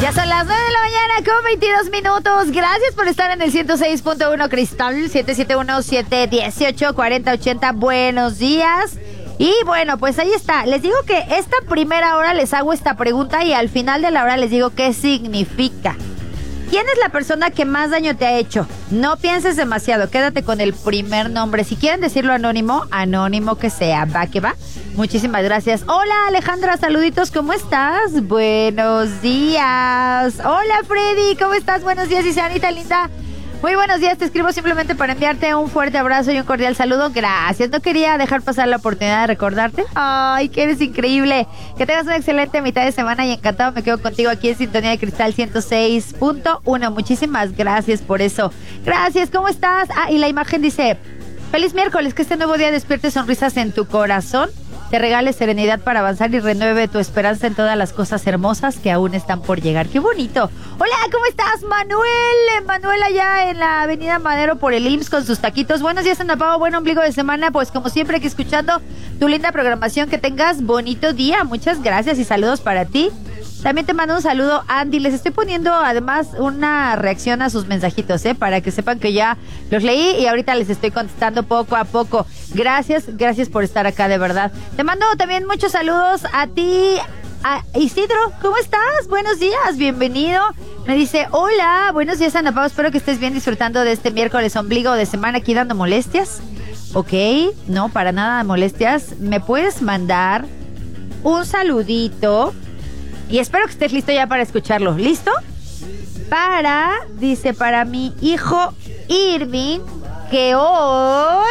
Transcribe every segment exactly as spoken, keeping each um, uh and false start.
Ya son las nueve de la mañana con veintidós minutos. Gracias por estar en el ciento seis punto uno Cristal, siete siete uno, siete uno ocho, cuatro cero ocho cero. Buenos días. Y bueno, pues ahí está. Les digo que esta primera hora les hago esta pregunta y al final de la hora les digo qué significa. ¿Quién es la persona que más daño te ha hecho? No pienses demasiado, quédate con el primer nombre. Si quieren decirlo anónimo, anónimo que sea. Va que va. Muchísimas gracias. Hola Alejandra, saluditos, ¿cómo estás? Buenos días. Hola Freddy, ¿cómo estás? Buenos días, dice Anita linda. Muy buenos días, te escribo simplemente para enviarte un fuerte abrazo y un cordial saludo. Gracias, no quería dejar pasar la oportunidad de recordarte. Ay, que eres increíble. Que tengas una excelente mitad de semana y encantado me quedo contigo aquí en Sintonía de Cristal ciento seis punto uno. Muchísimas gracias por eso. Gracias, ¿cómo estás? Ah, y la imagen dice, feliz miércoles, que este nuevo día despierte sonrisas en tu corazón, te regale serenidad para avanzar y renueve tu esperanza en todas las cosas hermosas que aún están por llegar. ¡Qué bonito! Hola, ¿cómo estás, Manuel? Manuel allá en la avenida Madero por el I M S S con sus taquitos. Buenos días, Ana Pao, buen ombligo de semana. Pues como siempre aquí escuchando tu linda programación, que tengas bonito día. Muchas gracias y saludos para ti. También te mando un saludo, Andy. Les estoy poniendo además una reacción a sus mensajitos, ¿eh? Para que sepan que ya los leí y ahorita les estoy contestando poco a poco. Gracias, gracias por estar acá, de verdad. Te mando también muchos saludos a ti, a Isidro. ¿Cómo estás? Buenos días, bienvenido. Me dice, hola, buenos días, Ana Pao. Espero que estés bien disfrutando de este miércoles ombligo de semana aquí dando molestias. Ok, no, para nada molestias. ¿Me puedes mandar un saludito? Y espero que estés listo ya para escucharlo. ¿Listo? Para, dice, para mi hijo Irving, que hoy...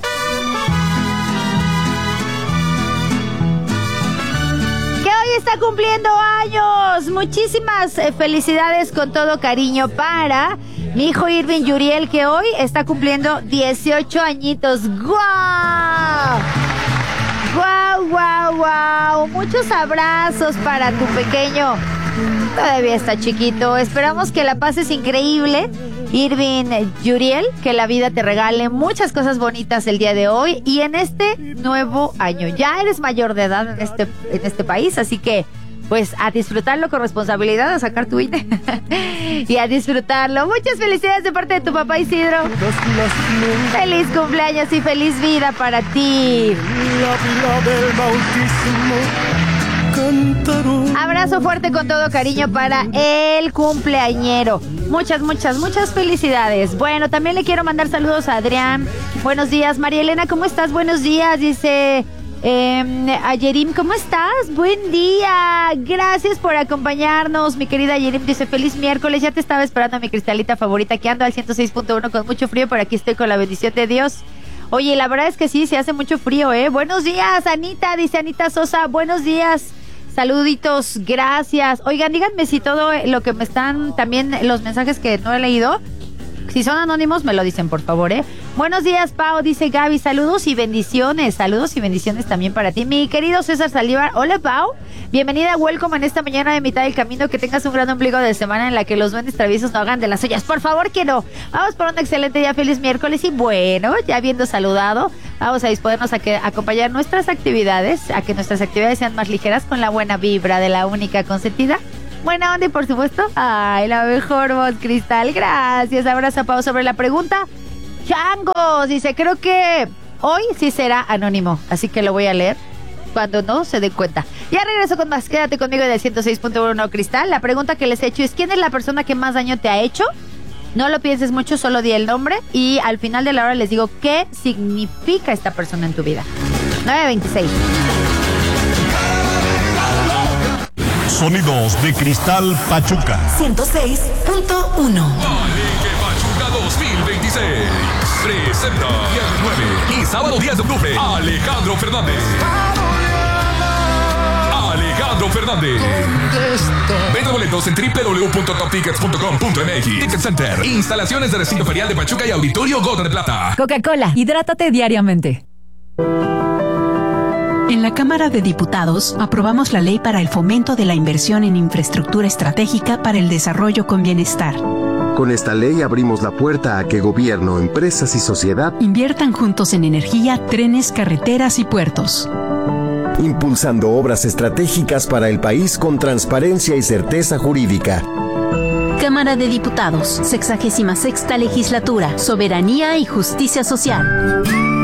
que hoy está cumpliendo años. Muchísimas eh, felicidades con todo cariño para mi hijo Irving Yuriel, que hoy está cumpliendo dieciocho añitos. ¡Guau! ¡Guau, guau, guau! Muchos abrazos para tu pequeño. Todavía está chiquito. Esperamos que la pases increíble, Irving Yuriel. Que la vida te regale muchas cosas bonitas el día de hoy y en este nuevo año. Ya eres mayor de edad en este, en este país, así que pues a disfrutarlo con responsabilidad, a sacar tu I N E y a disfrutarlo. Muchas felicidades de parte de tu papá Isidro. Feliz cumpleaños y feliz vida para ti. Abrazo fuerte con todo cariño para el cumpleañero. Muchas, muchas, muchas felicidades. Bueno, también le quiero mandar saludos a Adrián. Buenos días, María Elena, ¿cómo estás? Buenos días, dice... Eh, Ayerim, ¿cómo estás? Buen día, gracias por acompañarnos, mi querida Ayerim. Dice, feliz miércoles, ya te estaba esperando, mi cristalita favorita, que ando al ciento seis punto uno con mucho frío, pero aquí estoy con la bendición de Dios. Oye, la verdad es que sí, se hace mucho frío, ¿eh? Buenos días, Anita, dice Anita Sosa, buenos días, saluditos, gracias. Oigan, díganme si todo lo que me están, también los mensajes que no he leído, si son anónimos, me lo dicen, por favor, ¿eh? Buenos días, Pau, dice Gaby. Saludos y bendiciones. Saludos y bendiciones también para ti. Mi querido César Saldívar. Hola, Pau. Bienvenida, welcome en esta mañana de mitad del camino. Que tengas un gran ombligo de semana en la que los duendes traviesos no hagan de las suyas. Por favor, que no. Vamos por un excelente día. Feliz miércoles. Y bueno, ya habiendo saludado, vamos a disponernos a que acompañar nuestras actividades, a que nuestras actividades sean más ligeras con la buena vibra de la única consentida. Buena onda y por supuesto, ay, la mejor voz, Cristal. Gracias. Abrazo, Pau. Sobre la pregunta, Changos, dice, creo que hoy sí será anónimo, así que lo voy a leer cuando no se dé cuenta. Ya regreso con más. Quédate conmigo del ciento seis punto uno Cristal. La pregunta que les he hecho es, ¿quién es la persona que más daño te ha hecho? No lo pienses mucho, solo di el nombre y al final de la hora les digo qué significa esta persona en tu vida. nueve veintiséis. Sonidos de Cristal Pachuca ciento seis punto uno. Palenque Pachuca dos mil veintiséis presenta viernes nueve y sábado diez de octubre Alejandro Fernández. Alejandro Fernández. Venta boletos en doble u doble u doble u punto top tickets punto com punto m x. Ticket Center. Instalaciones de recinto ferial de Pachuca y Auditorio Gota de Plata. Coca-Cola, hidrátate diariamente. En la Cámara de Diputados aprobamos la ley para el fomento de la inversión en infraestructura estratégica para el desarrollo con bienestar. Con esta ley abrimos la puerta a que gobierno, empresas y sociedad inviertan juntos en energía, trenes, carreteras y puertos. impulsando obras estratégicas para el país con transparencia y certeza jurídica. Cámara de Diputados, sexagésima sexta legislatura, soberanía y justicia social.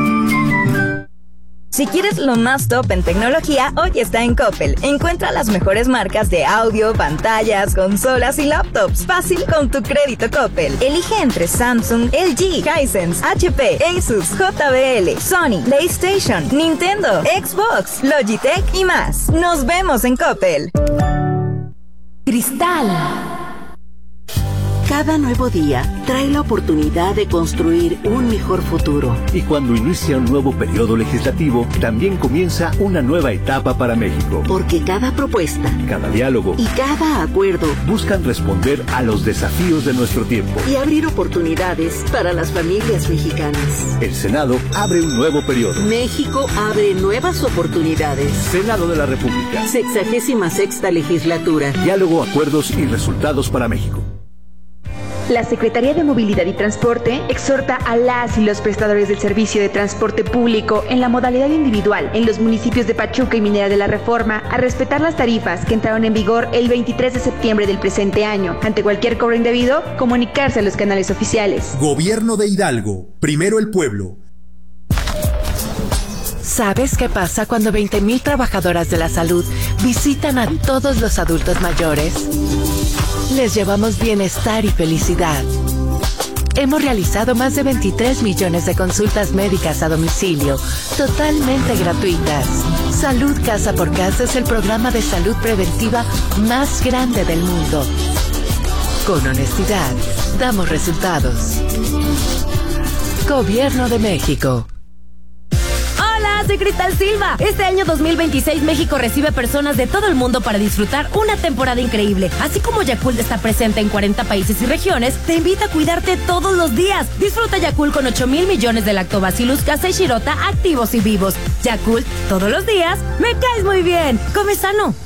Si quieres lo más top en tecnología, hoy está en Coppel. Encuentra las mejores marcas de audio, pantallas, consolas y laptops. Fácil con tu crédito Coppel. Elige entre Samsung, L G, Hisense, H P, Asus, J B L, Sony, PlayStation, Nintendo, Xbox, Logitech y más. Nos vemos en Coppel. Cristal. Cada nuevo día trae la oportunidad de construir un mejor futuro. Y cuando inicia un nuevo periodo legislativo, también comienza una nueva etapa para México. Porque cada propuesta, cada diálogo y cada acuerdo buscan responder a los desafíos de nuestro tiempo y abrir oportunidades para las familias mexicanas. El Senado abre un nuevo periodo. México abre nuevas oportunidades. Senado de la República. Sexagésima sexta legislatura. Diálogo, acuerdos y resultados para México. La Secretaría de Movilidad y Transporte exhorta a las y los prestadores del servicio de transporte público en la modalidad individual en los municipios de Pachuca y Minera de la Reforma a respetar las tarifas que entraron en vigor el veintitrés de septiembre del presente año. Ante cualquier cobro indebido, comunicarse a los canales oficiales. Gobierno de Hidalgo. Primero el pueblo. ¿Sabes qué pasa cuando veinte mil trabajadoras de la salud visitan a todos los adultos mayores? Les llevamos bienestar y felicidad. Hemos realizado más de veintitrés millones de consultas médicas a domicilio, totalmente gratuitas. Salud Casa por Casa es el programa de salud preventiva más grande del mundo. Con honestidad, damos resultados. Gobierno de México. Hola, soy Cristal Silva. Este año dos mil veintiséis México recibe personas de todo el mundo para disfrutar una temporada increíble. Así como Yakult está presente en cuarenta países y regiones, te invita a cuidarte todos los días. Disfruta Yakult con ocho mil millones de Lactobacillus casei shirota activos y vivos. Yakult, todos los días, me caes muy bien. Come sano.